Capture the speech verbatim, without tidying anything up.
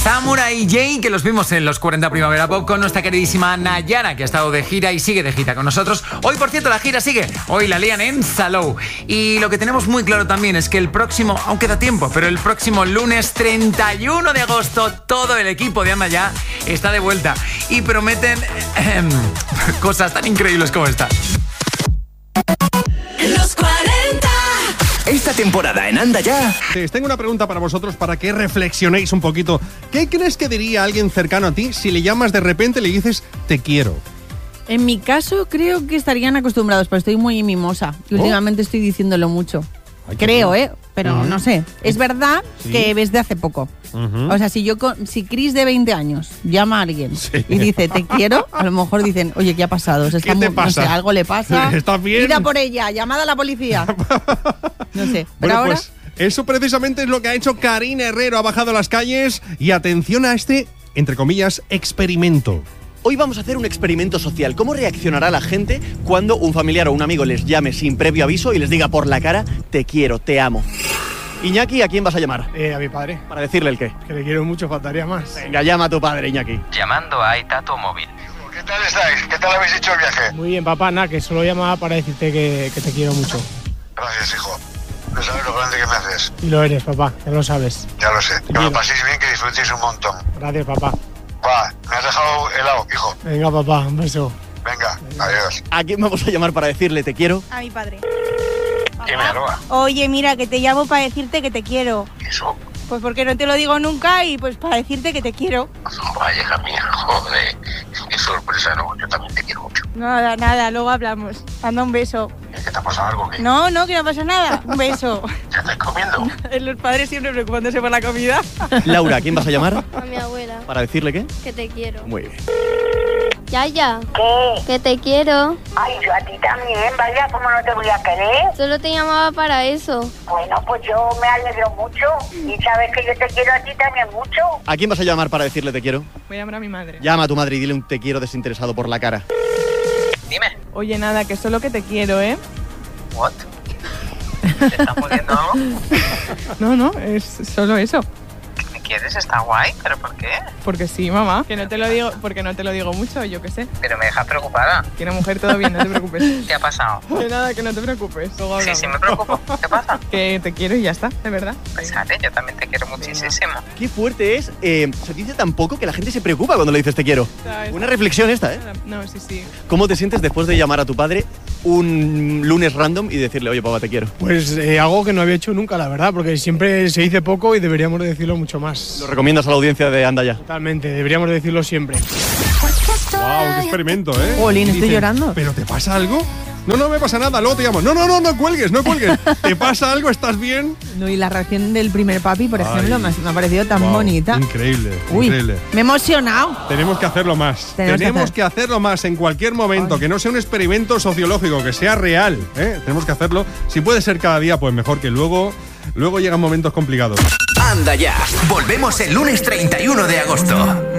Samurai J, que los vimos en los cuarenta Primavera Pop con nuestra queridísima Nayara, que ha estado de gira y sigue de gira con nosotros. Hoy, por cierto, la gira sigue. Hoy la lían en Salou. Y lo que tenemos muy claro también es que el próximo, aún queda tiempo, pero el próximo lunes treinta y uno de agosto, todo el equipo de Anda Ya está de vuelta. Y prometen eh, cosas tan increíbles como esta. Los cuarenta. Esta temporada en Anda Ya. Tengo una pregunta para vosotros para que reflexionéis un poquito. ¿Qué crees que diría alguien cercano a ti si le llamas de repente y le dices te quiero? En mi caso creo que estarían acostumbrados, pero estoy muy mimosa. Y ¿Oh? últimamente estoy diciéndolo mucho. Ay, creo, bueno. ¿eh? Pero Uh-huh. no sé. Es verdad Sí. que ves de hace poco. Uh-huh. O sea, si yo con- si Chris de veinte años llama a alguien Sí. y dice te quiero, a lo mejor dicen, oye, ¿qué ha pasado? Se está ¿Qué te mu- pasa? No sé, algo le pasa. ¿Estás bien? Ida por ella, llamada a la policía. No sé. Pero Bueno, ahora... pues eso precisamente es lo que ha hecho Karina Herrero. Ha bajado a las calles y atención a este, entre comillas, experimento. Hoy vamos a hacer un experimento social. ¿Cómo reaccionará la gente cuando un familiar o un amigo les llame sin previo aviso y les diga por la cara, te quiero, te amo? Iñaki, ¿a quién vas a llamar? Eh, a mi padre, Para decirle el qué. que le quiero mucho, faltaría más. Venga, llama a tu padre, Iñaki. Llamando a Aitato Móvil. ¿Qué tal estáis? ¿Qué tal habéis hecho el viaje? Muy bien, papá, nada, que solo llamaba para decirte que, que te quiero mucho. Gracias, hijo. No sabes lo grande que me haces. Y lo eres, papá, ya lo sabes. Ya lo sé. Que Bien. lo paséis bien, que disfrutéis un montón. Gracias, papá. Va, me has dejado helado, hijo. Venga, papá, un beso. Venga, adiós. ¿A quién vamos a llamar para decirle te quiero? A mi padre. Dime, Aroa. Oye, mira, que te llamo para decirte que te quiero. Eso. Pues porque no te lo digo nunca y pues para decirte que te quiero. Vaya, hija mía, joder. Qué sorpresa, ¿no? Yo también te quiero mucho. Nada, nada, luego hablamos. Anda, un beso. ¿Es que te ha pasado algo? ¿Qué? No, no, que no pasa nada. Un beso. ¿Ya estás comiendo? Los padres siempre preocupándose por la comida. Laura, ¿a quién vas a llamar A mi abuela, para decirle qué? que te quiero. Muy bien. Yaya, ¿Qué? que te quiero. Ay, yo a ti también, vaya, ¿cómo no te voy a querer? Solo te llamaba para eso. Bueno, pues yo me alegro mucho y sabes que yo te quiero a ti también mucho. ¿A quién vas a llamar para decirle te quiero? Voy a llamar a mi madre. Llama a tu madre y dile un te quiero desinteresado por la cara. Dime. Oye, nada, que solo que te quiero, ¿eh? What? ¿Te estás muriendo algo? No, no, es solo eso. ¿Me quieres? Está guay, ¿pero por qué? Porque sí, mamá. Que no te lo digo, porque no te lo digo mucho, yo qué sé. Pero me dejas preocupada. Que una mujer todo bien, no te preocupes. ¿Qué ha pasado? Que nada, que no te preocupes. Luego Sí, hablamos. sí me preocupo. ¿Qué pasa? Que te quiero y ya está, de verdad. Pues sale, yo también te quiero muchísimo. Qué fuerte es. Eh, se dice tan poco que la gente se preocupa cuando le dices te quiero. Una reflexión esta, ¿eh? No, sí, sí. ¿Cómo te sientes después de llamar a tu padre un lunes random y decirle, oye, papá, te quiero? Pues eh, algo que no había hecho nunca, la verdad, porque siempre se dice poco y deberíamos de decirlo mucho más. ¿Lo recomiendas a la audiencia de Anda Ya? Totalmente, deberíamos de decirlo siempre. ¡Wow! ¡Qué experimento, eh! Jolín, Y estoy dicen, llorando. ¿pero te pasa algo? No, no me pasa nada, luego te llamo. No, no, no, no cuelgues, no cuelgues. ¿Te pasa algo? ¿Estás bien? No, y la reacción del primer papi, por Ay. ejemplo, me ha, me ha parecido tan Wow, bonita. Increíble, Uy, increíble. me he emocionado. Tenemos que hacerlo más. Tenemos que Tenemos hacer. que hacerlo más en cualquier momento, Ay. que no sea un experimento sociológico, que sea real, ¿eh? Tenemos que hacerlo. Si puede ser cada día, pues mejor, que luego, luego llegan momentos complicados. Anda Ya. Volvemos el lunes treinta y uno de agosto.